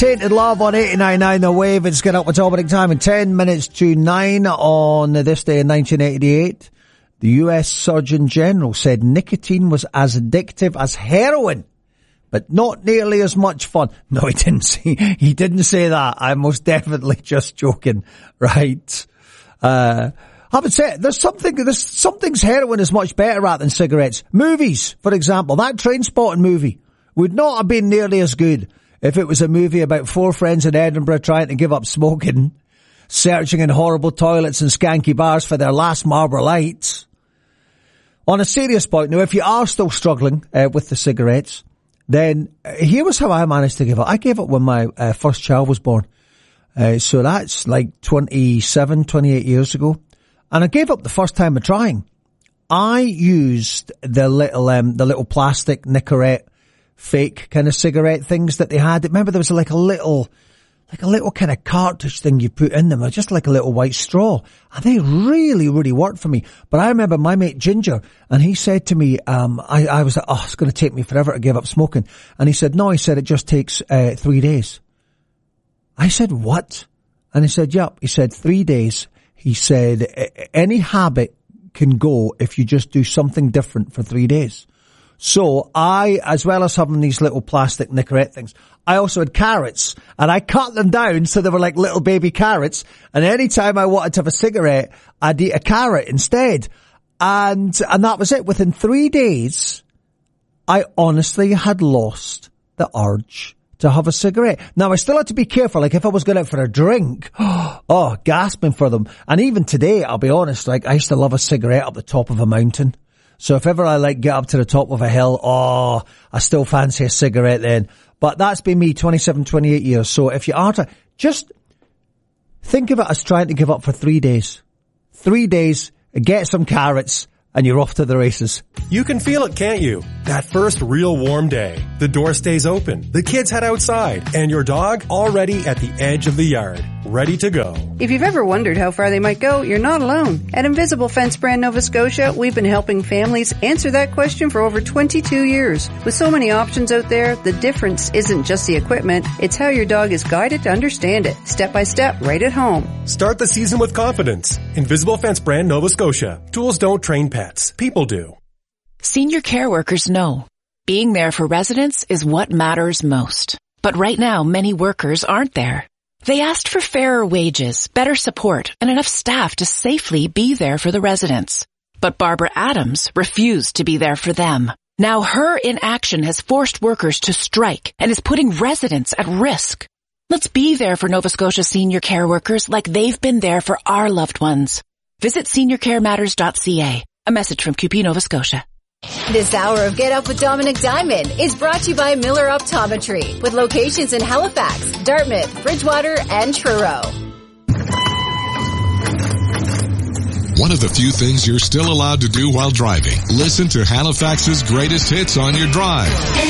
Tainted Love on 89.9 The Wave. It's Get Up with Dominic time in 10 minutes to 9 on this day in 1988. The US Surgeon General said nicotine was as addictive as heroin, but not nearly as much fun. No, he didn't say that. I'm most definitely just joking, right? I would say something's heroin is much better at than cigarettes. Movies, for example, that Trainspotting movie would not have been nearly as good if it was a movie about four friends in Edinburgh trying to give up smoking, searching in horrible toilets and skanky bars for their last Marlboro Lights. On a serious point, now, if you are still struggling with the cigarettes, then here was how I managed to give up. I gave up when my first child was born. So that's like 28 years ago. And I gave up the first time of trying. I used the little plastic Nicorette fake kind of cigarette things that they had. Remember there was like a little kind of cartridge thing you put in them, just like a little white straw. And they really, really worked for me. But I remember my mate Ginger, and he said to me, I was like, oh, it's going to take me forever to give up smoking. And he said, no, he said, it just takes 3 days. I said, what? And he said, yep. He said, 3 days. He said, any habit can go if you just do something different for 3 days. So I, as well as having these little plastic Nicorette things, I also had carrots, and I cut them down so they were like little baby carrots. And any time I wanted to have a cigarette, I'd eat a carrot instead. And that was it. Within 3 days, I honestly had lost the urge to have a cigarette. Now, I still had to be careful. Like if I was going out for a drink, gasping for them. And even today, I'll be honest, like I used to love a cigarette up the top of a mountain. So if ever I get up to the top of a hill, I still fancy a cigarette then. But that's been me 27, 28 years. So if you are just think of it as trying to give up for 3 days. 3 days, get some carrots, and you're off to the races. You can feel it, can't you? That first real warm day. The door stays open. The kids head outside. And your dog already at the edge of the yard, ready to go. If you've ever wondered how far they might go, you're not alone. At Invisible Fence Brand Nova Scotia, we've been helping families answer that question for over 22 years. With so many options out there, the difference isn't just the equipment, it's how your dog is guided to understand it, step by step, right at home. Start the season with confidence. Invisible Fence Brand Nova Scotia. Tools don't train pets. People do. Senior care workers know being there for residents is what matters most. But right now, many workers aren't there. They asked for fairer wages, better support, and enough staff to safely be there for the residents. But Barbara Adams refused to be there for them. Now her inaction has forced workers to strike and is putting residents at risk. Let's be there for Nova Scotia senior care workers like they've been there for our loved ones. Visit seniorcarematters.ca. A message from QP Nova Scotia. This hour of Get Up with Dominic Diamond is brought to you by Miller Optometry, with locations in Halifax, Dartmouth, Bridgewater, and Truro. One of the few things you're still allowed to do while driving. Listen to Halifax's greatest hits on your drive.